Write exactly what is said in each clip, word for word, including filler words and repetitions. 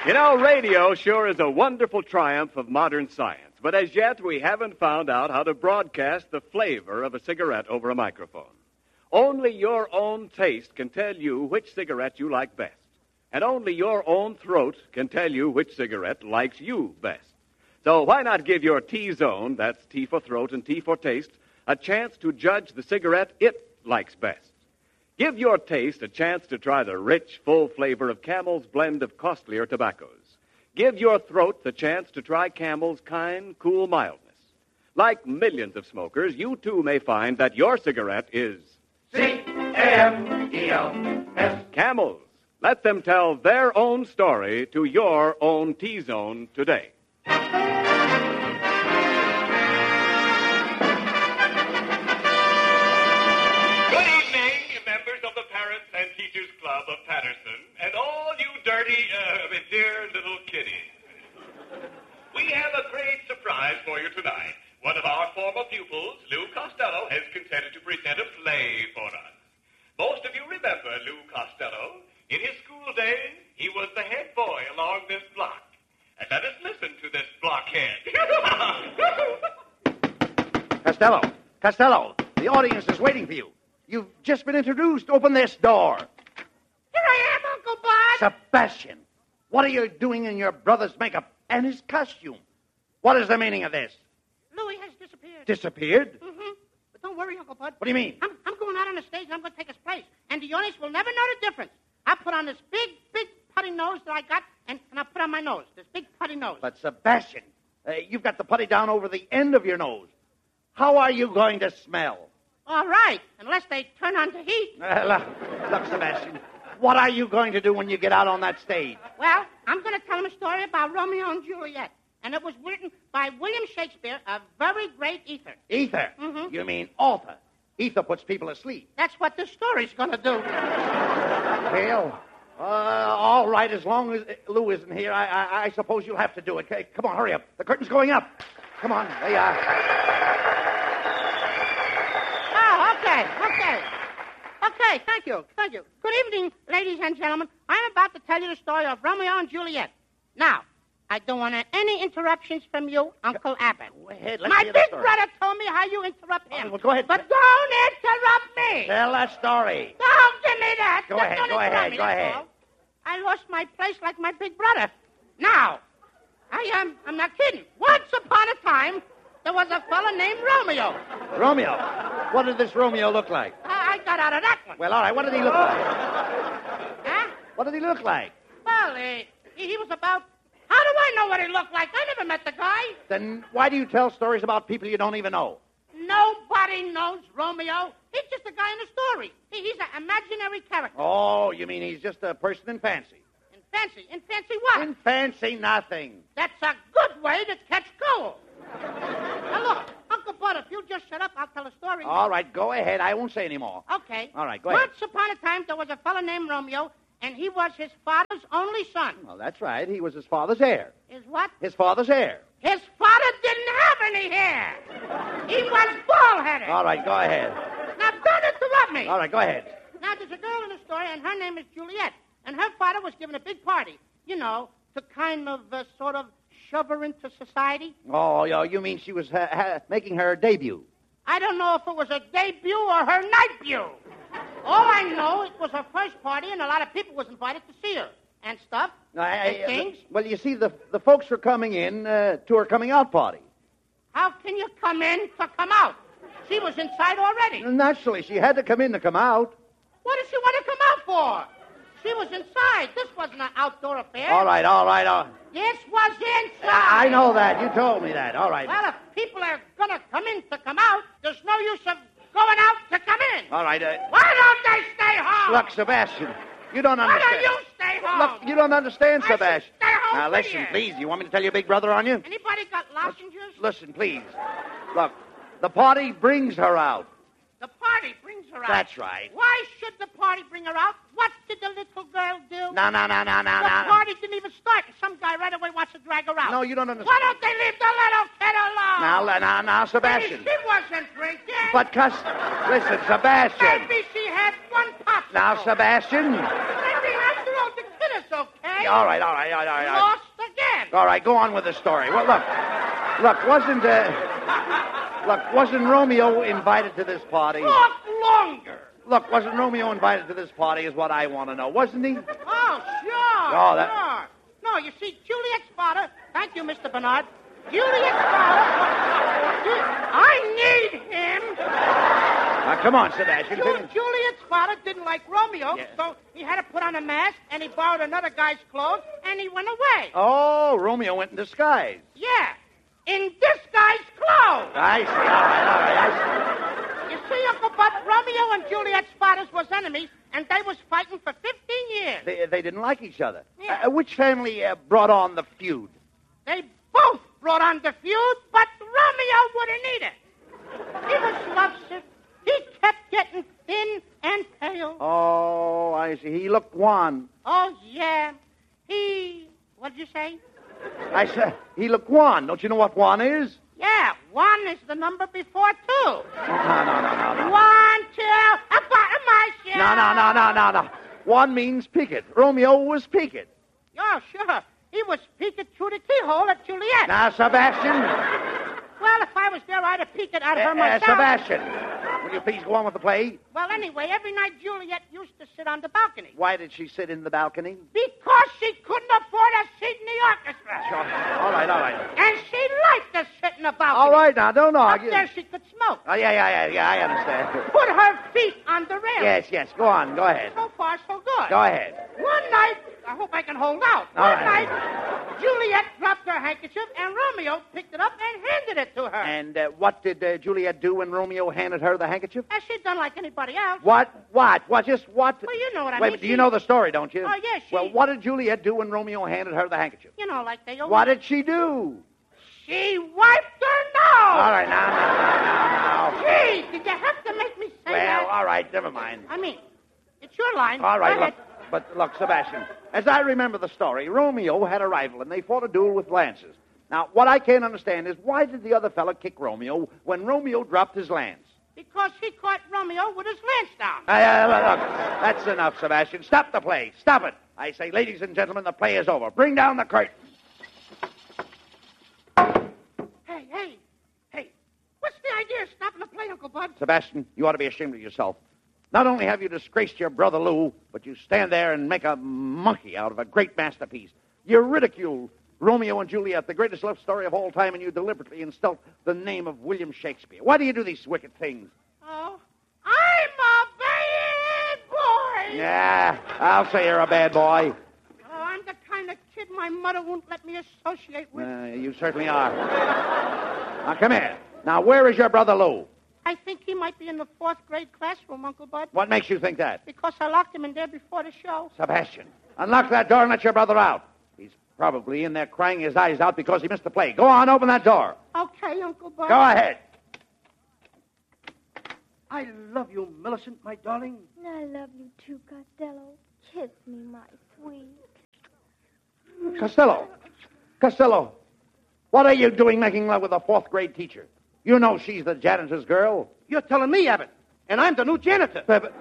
You know, radio sure is a wonderful triumph of modern science, but as yet we haven't found out how to broadcast the flavor of a cigarette over a microphone. Only your own taste can tell you which cigarette you like best, and only your own throat can tell you which cigarette likes you best. So why not give your T-zone, that's T for throat and T for taste, a chance to judge the cigarette it likes best? Give your taste a chance to try the rich, full flavor of Camel's blend of costlier tobaccos. Give your throat the chance to try Camel's kind, cool mildness. Like millions of smokers, you too may find that your cigarette is C A M E L S. Camel's. Let them tell their own story to your own T-zone today. Of Patterson, and all you dirty, uh, dear little kiddies. We have a great surprise for you tonight. One of our former pupils, Lou Costello, has consented to present a play for us. Most of you remember Lou Costello. In his school days, he was the head boy along this block. And let us listen to this blockhead. Costello, Costello, the audience is waiting for you. You've just been introduced. Open this door. Here I am, Uncle Bud. Sebastian, what are you doing in your brother's makeup and his costume? What is the meaning of this? Louis has disappeared. Disappeared? Mm-hmm. But don't worry, Uncle Bud. What do you mean? I'm, I'm going out on the stage and I'm going to take his place. And the audience will never know the difference. I put on this big, big putty nose that I got, and, and I put on my nose, this big putty nose. But, Sebastian, uh, you've got the putty down over the end of your nose. How are you going to smell? All right, unless they turn on the heat. Uh, look, look, Sebastian, what are you going to do when you get out on that stage? Well, I'm going to tell him a story about Romeo and Juliet. And it was written by William Shakespeare, a very great ether. Ether? Mm-hmm. You mean author. Ether puts people asleep. That's what the story's going to do. Well, uh, all right, as long as Lou isn't here, I, I, I suppose you'll have to do it. Okay, come on, hurry up. The curtain's going up. Come on, there you are. Oh, okay, okay. Okay, thank you, thank you. Good evening, ladies and gentlemen. I'm about to tell you the story of Romeo and Juliet. Now, I don't want any interruptions from you, Uncle Abbott. Go ahead, let's My hear the big story. brother told me how you interrupt him. Oh, well, go ahead. But don't interrupt me. Tell that story. Don't give me that. Go Just ahead, don't go interrupt ahead, me, go that's ahead. all. I lost my place like my big brother. Now, I am, I'm not kidding. Once upon a time, there was a fella named Romeo. Romeo. What did this Romeo look like? I, I got out of that one. Well, all right, what did he look like? Huh? What did he look like? Well, uh, he, he was about... How do I know what he looked like? I never met the guy. Then why do you tell stories about people you don't even know? Nobody knows Romeo. He's just a guy in the story. He, he's an imaginary character. Oh, you mean he's just a person in fancy? In fancy. In fancy what? In fancy nothing. That's a good way to catch gold. Now, look, Uncle Bud, if you just shut up, I'll tell a story. All right, go ahead. I won't say any more. Okay. All right, go ahead. Once upon a time, there was a fellow named Romeo, and he was his father's only son. Well, that's right. He was his father's heir. His what? His father's heir. His father didn't have any hair. He was bald-headed. All right, go ahead. Now, don't interrupt me. All right, go ahead. Now, there's a girl in the story, and her name is Juliet. And her father was giving a big party, you know, to kind of uh, sort of shove her into society. Oh, yo, you mean she was ha- ha- making her debut? I don't know if it was a debut or her night-view. All I know, it was her first party, and a lot of people was invited to see her and stuff. I, I, and things. uh, well, you see, the the folks were coming in uh, to her coming out party. How can you come in to come out? She was inside already. Naturally, she had to come in to come out. What did she want to come out for? She was inside. This wasn't an outdoor affair. All right, all right, all right. This was inside. I know that. You told me that. All right. Well, if people are going to come in to come out, there's no use of going out to come in. All right. Uh, Why don't they stay home? look, Sebastian, you don't Why understand. don't you stay home? Look, you don't understand, I should Sebastian. stay home Now, for listen, you. please. You want me to tell your big brother on you? Anybody got lozenges? Listen, please. Look, the party brings her out. The party brings her out. That's right. Why should the party bring her out? What did the little girl do? No, no, no, no, no, The no. party didn't even start, and some guy right away wants to drag her out. No, you don't understand. Why don't they leave the little kid alone? Now, le- now, now, Sebastian. Maybe she wasn't drinking. But, cuss. Listen, Sebastian. Maybe she had one pop. Now, Sebastian. Maybe after all, the kid is okay. okay? All right, all right, all right, all right. Lost again. All right, go on with the story. Well, look, look, wasn't uh, look, wasn't Romeo invited to this party? Talk longer. Look, wasn't Romeo invited to this party? Is what I want to know, wasn't he? Oh, sure. Oh, that- Sure. No, you see, Juliet's father. Thank you, Mister Bernard. Juliet's father. I need him. Now, come on, Sebastian. Ju- finish. Juliet's father didn't like Romeo, Yeah. so he had to put on a mask, and he borrowed another guy's clothes, and he went away. Oh, Romeo went in disguise. Yeah, in this guy's clothes. I see. All right, all right. I see. You see, Uncle Bud, Romeo and Juliet's fathers was enemies, and they was fighting for fifteen years. They, they didn't like each other. Yeah. Uh, which family uh, brought on the feud? They both brought on the feud, but Romeo wouldn't eat it. He was lovesick. He kept getting thin and pale. Oh, I see. He looked wan. Oh, yeah. He, what did you say? I said he looked wan. Don't you know what wan is? Yeah, one is the number before two. No, no, no, no, no. One, two, a bottom my share. No, no, no, no, no, no. One means peeked. Romeo was peeked. Oh, sure. He was peeking through the keyhole at Juliet. Now, Sebastian. Well, if I was there, I'd have peeked at her Uh, uh, myself. Sebastian, will you please go on with the play? Well, anyway, every night Juliet used to sit on the balcony. Why did she sit in the balcony? Because she couldn't afford a seat in the orchestra. Sure. All right, all right. And she liked to sit in the balcony. All right, now, don't Up argue. there she could smoke. Oh, yeah, yeah, yeah, yeah, I understand. Put her feet on the rail. Yes, yes, go on, go ahead. So far, so good. Go ahead. One night, I hope I can hold out. All One right. night, Juliet dropped her handkerchief, and Romeo picked it up and handed it to her. And uh, what did uh, Juliet do when Romeo handed her the handkerchief? As she'd done like anybody else. What? What? What? Just what? Well, you know what I Wait, mean. do She- you know the story, don't you? Oh, yes, she- Well, what did Juliet do when Romeo handed her the handkerchief? You know, like they always... What did she do? She wiped her nose. All right, now, now, now, now. Gee, did you have to make me say Well, that? all right, never mind. I mean, it's your line. All right, Go look. ahead. But look, Sebastian, as I remember the story, Romeo had a rival, and they fought a duel with lances. Now, what I can't understand is why did the other fellow kick Romeo when Romeo dropped his lance? Because he caught Romeo with his lance down. Uh, uh, look, that's enough, Sebastian. Stop the play. Stop it. I say, ladies and gentlemen, the play is over. Bring down the curtain. Hey, hey, hey. What's the idea of stopping the play, Uncle Bud? Sebastian, you ought to be ashamed of yourself. Not only have you disgraced your brother Lou, but you stand there and make a monkey out of a great masterpiece. You ridicule Romeo and Juliet, the greatest love story of all time, and you deliberately insult the name of William Shakespeare. Why do you do these wicked things? Oh, I'm a bad boy. Yeah, I'll say you're a bad boy. Oh, I'm the kind of kid my mother won't let me associate with. Uh, you certainly are. Now, come here. Now, where is your brother Lou? I think he might be in the fourth grade classroom, Uncle Bud. What makes you think that? Because I locked him in there before the show. Sebastian, unlock that door and let your brother out. He's probably in there crying his eyes out because he missed the play. Go on, open that door. Okay, Uncle Bud. Go ahead. I love you, Millicent, my darling. I love you too, Costello. Kiss me, my sweet. Costello. Costello, what are you doing making love with a fourth grade teacher? You know she's the janitor's girl. You're telling me, Abbott, and I'm the new janitor. But,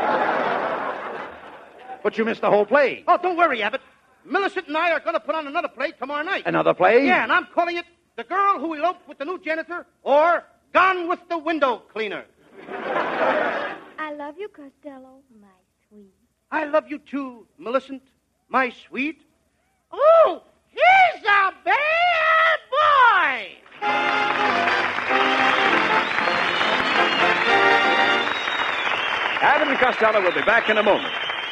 but you missed the whole play. Oh, don't worry, Abbott. Millicent and I are going to put on another play tomorrow night. Another play? Yeah, and I'm calling it The Girl Who Eloped with the New Janitor or Gone with the Window Cleaner. I love you, Costello, my sweet. I love you too, Millicent, my sweet. Oh, he's a bad boy. Abbott and Costello will be back in a moment.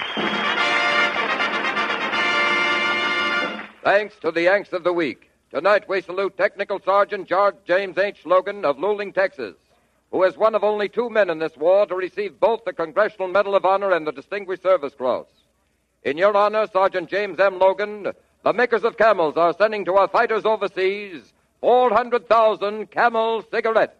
Thanks to the Yanks of the Week. Tonight we salute Technical Sergeant George James H. Logan of Luling, Texas, who is one of only two men in this war to receive both the Congressional Medal of Honor and the Distinguished Service Cross. In your honor, Sergeant James M. Logan, the makers of Camels are sending to our fighters overseas four hundred thousand Camel cigarettes.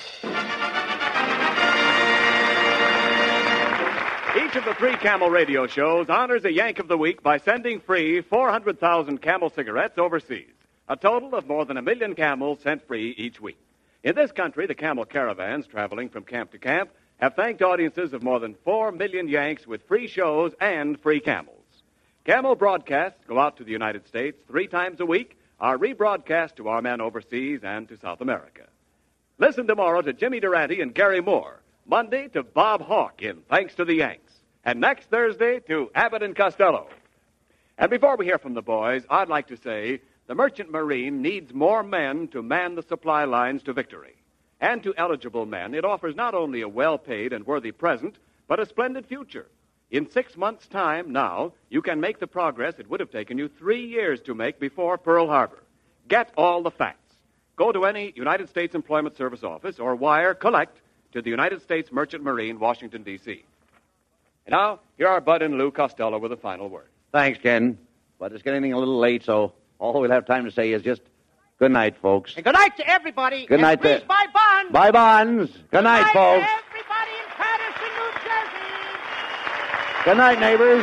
Each of the three Camel radio shows honors a Yank of the Week by sending free four hundred thousand Camel cigarettes overseas. A total of more than a million Camels sent free each week. In this country, the Camel caravans traveling from camp to camp have thanked audiences of more than four million Yanks with free shows and free Camels. Camel broadcasts go out to the United States three times a week, are rebroadcast to our men overseas and to South America. Listen tomorrow to Jimmy Durante and Gary Moore. Monday to Bob Hawke in Thanks to the Yanks. And next Thursday to Abbott and Costello. And before we hear from the boys, I'd like to say the Merchant Marine needs more men to man the supply lines to victory. And to eligible men, it offers not only a well-paid and worthy present, but a splendid future. In six months' time now, you can make the progress it would have taken you three years to make before Pearl Harbor. Get all the facts. Go to any United States Employment Service office or wire collect to the United States Merchant Marine, Washington, D C And now, here are Bud and Lou Costello with a final word. Thanks, Ken. But it's getting a little late, so all we'll have time to say is just good night, folks. And good night to everybody. Good night, and please to... buy bonds. Buy bonds. Good, good night, night, folks. To everybody in Patterson, New Jersey. Good night, neighbors.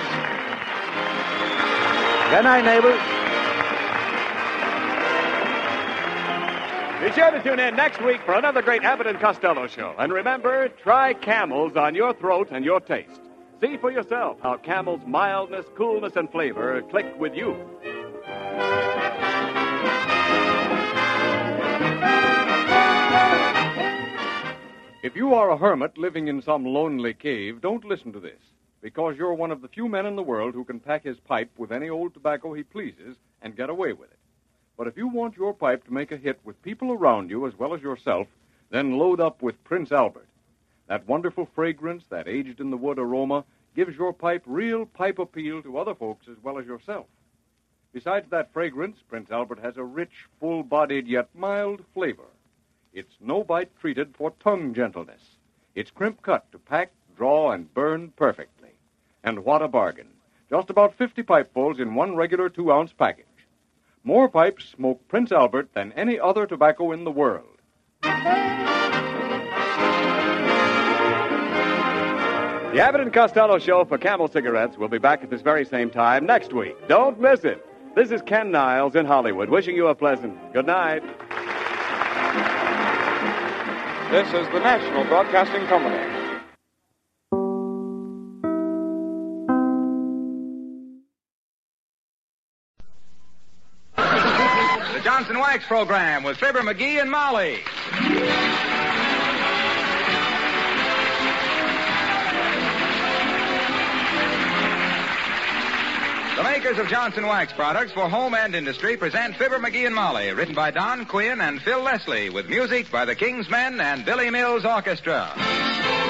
Good night, neighbors. Be sure to tune in next week for another great Abbott and Costello show. And remember, try Camels on your throat and your taste. See for yourself how Camel's mildness, coolness, and flavor click with you. If you are a hermit living in some lonely cave, don't listen to this, because you're one of the few men in the world who can pack his pipe with any old tobacco he pleases and get away with it. But if you want your pipe to make a hit with people around you as well as yourself, then load up with Prince Albert. That wonderful fragrance, that aged-in-the-wood aroma, gives your pipe real pipe appeal to other folks as well as yourself. Besides that fragrance, Prince Albert has a rich, full-bodied, yet mild flavor. It's no-bite treated for tongue gentleness. It's crimp-cut to pack, draw, and burn perfectly. And what a bargain. Just about fifty pipefuls in one regular two-ounce package. More pipes smoke Prince Albert than any other tobacco in the world. The Abbott and Costello Show for Camel Cigarettes will be back at this very same time next week. Don't miss it. This is Ken Niles in Hollywood, wishing you a pleasant good night. This is the National Broadcasting Company. The Johnson Wax Program with Fibber McGee and Molly. The makers of Johnson Wax products for home and industry present Fibber McGee and Molly, written by Don Quinn and Phil Leslie, with music by the King's Men and Billy Mills Orchestra.